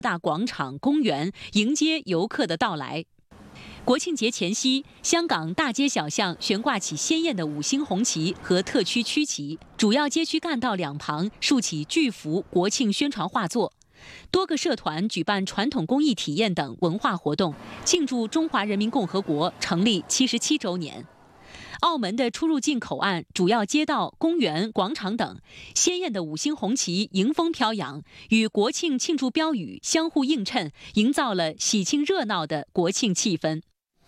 大广场、公园迎接游客的到来。国庆节前夕，香港大街小巷悬挂起鲜艳的5星红旗和特区区旗，主要街区干道两旁竖起巨幅国庆宣传画作。多个社团举办传统工艺体验等文化活动，庆祝中华人民共和国成立77周年。澳门的出入境口岸、主要街道、公园、广场等，鲜艳的5星红旗迎风飘扬，与国庆庆祝标语相互映衬，营造了喜庆热闹的国庆气氛。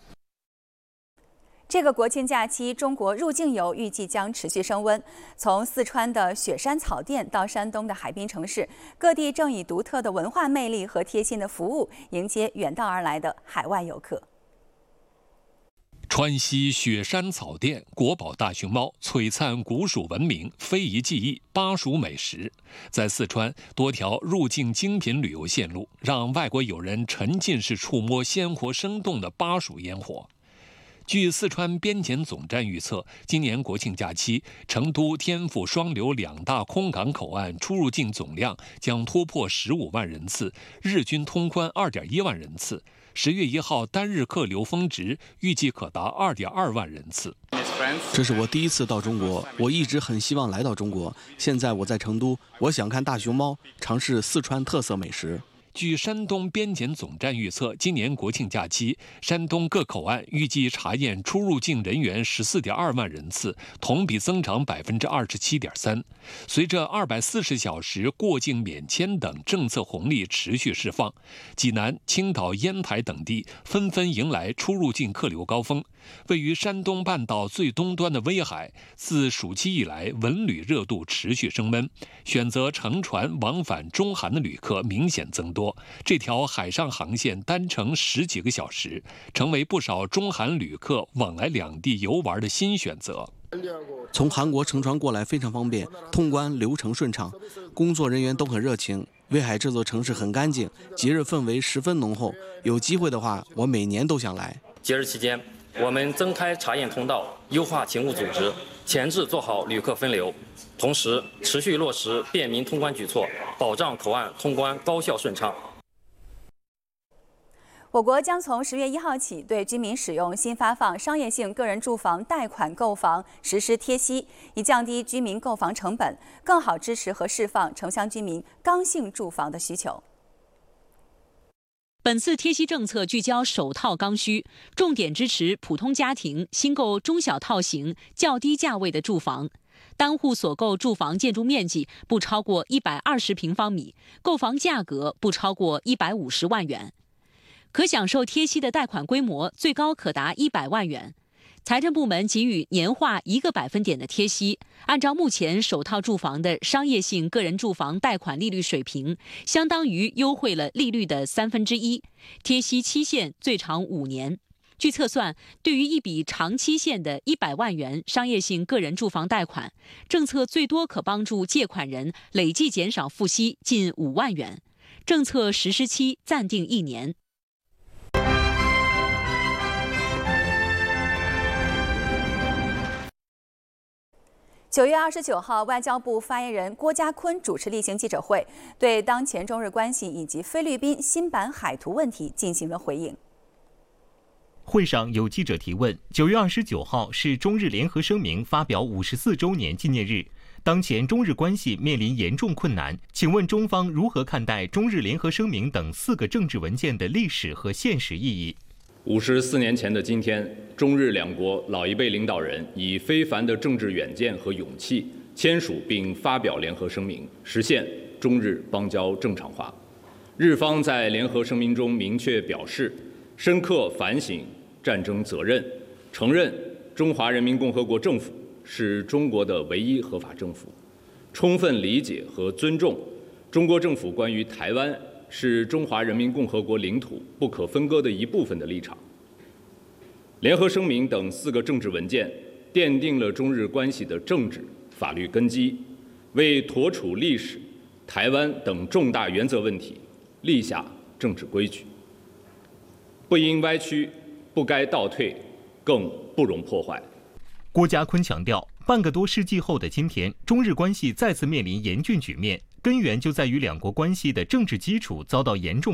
这个国庆假期，中国入境游预计将持续升温。从四川的雪山草甸到山东的海滨城市，各地正以独特的文化魅力和贴心的服务迎接远道而来的海外游客。 川西雪山草甸，国宝大熊猫，璀璨古蜀文明，非遗技艺，巴蜀美食。在四川，多条入境精品旅游线路，让外国友人沉浸式触摸鲜活生动的巴蜀烟火。据四川边检总站预测，今年国庆假期，成都、天府双流2大空港口岸出入境总量将突破15万人次，日均通关2.1万人次。10月1号单日客流峰值预计可达2.2万人次。 这是我第一次到中国，我一直很希望来到中国。现在我在成都，我想看大熊猫，尝试四川特色美食。 据山东边检总站预测，今年国庆假期，山东各口岸预计查验出入境人员14.2万人次，同比增长27.3%。随着240小时过境免签等政策红利持续释放，济南、青岛、烟台等地纷纷迎来出入境客流高峰。位于山东半岛最东端的威海，自暑期以来文旅热度持续升温，选择乘船往返中韩的旅客明显增多。这条海上航线单程10几个小时，成为不少中韩旅客往来两地游玩的新选择。 从韩国乘船过来非常方便，通关流程顺畅，工作人员都很热情。威海这座城市很干净，节日氛围十分浓厚。有机会的话，我每年都想来。 节日期间，我们增开查验通道，优化勤务组织，前置做好旅客分流，同时持续落实便民通关举措，保障口岸通关高效顺畅。 我国将从10月1号起，对居民使用新发放商业性个人住房贷款购房实施贴息，以降低居民购房成本，更好支持和释放城乡居民刚性住房的需求。 本次贴息政策聚焦首套刚需，重点支持普通家庭新购中小套型、较低价位的住房。单户所购住房建筑面积不超过120平方米，购房价格不超过150万元。可享受贴息的贷款规模最高可达100万元。财政部门给予年化1个百分点的贴息，按照目前首套住房的商业性个人住房贷款利率水平，相当于优惠了利率的1/3，贴息期限最长5年。据测算，对于一笔长期限的100万元商业性个人住房贷款，政策最多可帮助借款人累计减少付息近5万元。政策实施期暂定1年。 9月29号，外交部发言人郭家坤主持例行记者会，对当前中日关系以及菲律宾新版海图问题进行了回应。 会上有记者提问：9月29号是中日联合声明发表54周年纪念日，当前中日关系面临严重困难，请问中方如何看待中日联合声明等4个政治文件的历史和现实意义 ？54年前的今天，中日两国老一辈领导人以非凡的政治远见和勇气签署并发表联合声明，实现中日邦交正常化。日方在联合声明中明确表示，深刻反省战争责任，承认中华人民共和国政府是中国的唯一合法政府，充分理解和尊重中国政府关于台湾是中华人民共和国领土不可分割的一部分的立场。联合声明等4个政治文件奠定了中日关系的政治法律根基，为妥处历史、台湾等重大原则问题立下政治规矩，不应歪曲，不该倒退，更不容破坏。 郭家坤强调，半个多世纪后的今天，中日关系再次面临严峻局面。 根源就在于两国关系的政治基础遭到严重